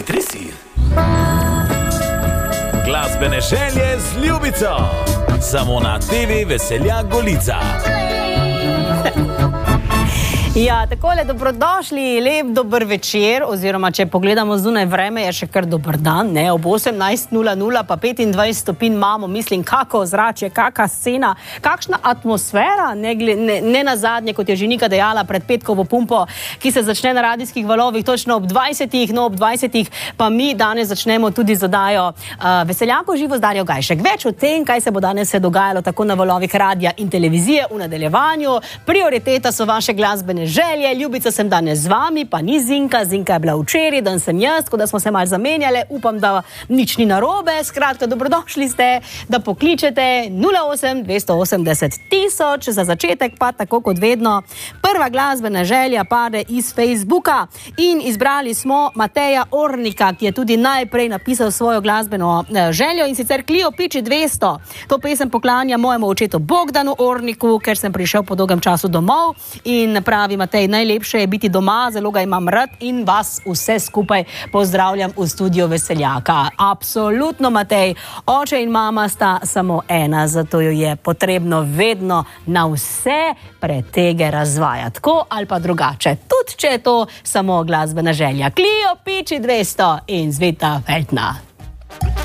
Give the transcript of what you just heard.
Trisi. Glasbene želje z Ljubico. Samo na TV Veseljak Golica. Ja, takole, dobrodošli, lep dober večer, oziroma če pogledamo zunaj vreme, je še kar dober dan, ne, ob 18:00 pa 25 stopinj imamo, mislim, kako ozračje, kaka scena, kakšna atmosfera, ne nazadnje, kot je že Nika dejala pred petkovo pumpo, ki se začne na radijskih valovih točno ob 20, no ob 20 pa mi danes začnemo tudi z oddajo Veseljakov živo z Darjo Gajšek. Več o tem, kaj se bo danes dogajalo tako na valovih radija in televizije v nadaljevanju. Prioriteta so vaše glasbene želje, Ljubica sem danes z vami, pa ni Zinka, Zinka je bila včeraj, dan sem jaz, tako da smo se malo zamenjali, upam, da nič ni narobe, skratka, dobrodošli ste, da pokličete 08 280 1000, za začetek pa tako kot vedno, prva glasbena želja pade iz Facebooka in izbrali smo Mateja Ornika, ki je tudi najprej napisal svojo glasbeno željo in sicer Clio Piči 200. To pesem poklanja mojemu očetu Bogdanu Orniku, ker sem prišel po dolgem času domov in pravi Matej, najlepše je biti doma, zelo ga imam rad in vas vse skupaj pozdravljam v studiu Veseljaka. Absolutno, Matej, oče in mama sta samo ena, zato jo je potrebno vedno na vse pretege razvajati, tako ali pa drugače, tudi če je to samo glasbena želja. Clio Piči 200 in Zvita Veltna.